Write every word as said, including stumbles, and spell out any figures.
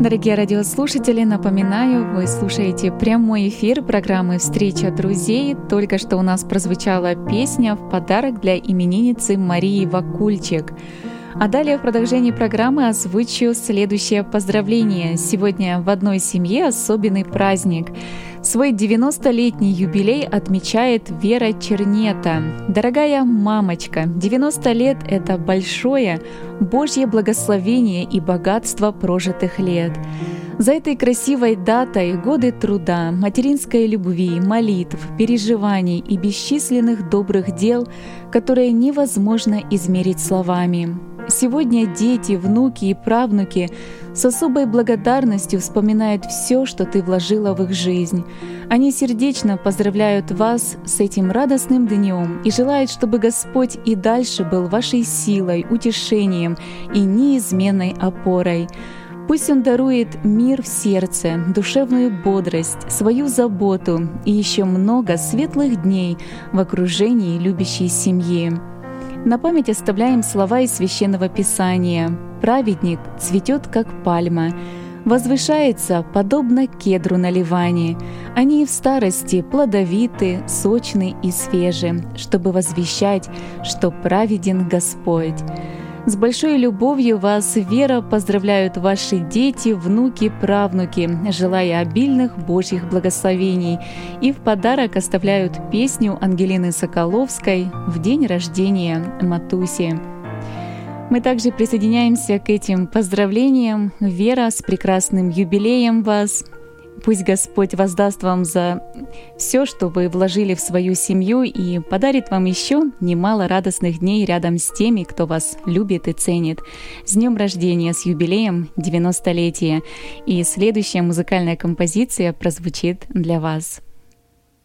Дорогие радиослушатели, напоминаю, вы слушаете прямой эфир программы «Встреча друзей». Только что у нас прозвучала песня в подарок для именинницы Марии Вакульчик. А далее в продолжении программы озвучу следующее поздравление. Сегодня в одной семье особенный праздник. Свой девяностолетний юбилей отмечает Вера Чернета. Дорогая мамочка, девяносто лет — это большое Божье благословение и богатство прожитых лет. За этой красивой датой годы труда, материнской любви, молитв, переживаний и бесчисленных добрых дел, которые невозможно измерить словами. Сегодня дети, внуки и правнуки с особой благодарностью вспоминают все, что ты вложила в их жизнь. Они сердечно поздравляют вас с этим радостным днем и желают, чтобы Господь и дальше был вашей силой, утешением и неизменной опорой. Пусть Он дарует мир в сердце, душевную бодрость, свою заботу и еще много светлых дней в окружении любящей семьи. На память оставляем слова из Священного Писания. «Праведник цветет, как пальма, возвышается, подобно кедру на Ливане. Они и в старости плодовиты, сочны и свежи, чтобы возвещать, что праведен Господь». С большой любовью вас, Вера, поздравляют ваши дети, внуки, правнуки, желая обильных Божьих благословений. И в подарок оставляют песню Ангелины Соколовской в день рождения Матуси. Мы также присоединяемся к этим поздравлениям. Вера, с прекрасным юбилеем вас! Пусть Господь воздаст вам за все, что вы вложили в свою семью, и подарит вам еще немало радостных дней рядом с теми, кто вас любит и ценит. С днем рождения, с юбилеем девяностолетия! И следующая музыкальная композиция прозвучит для вас.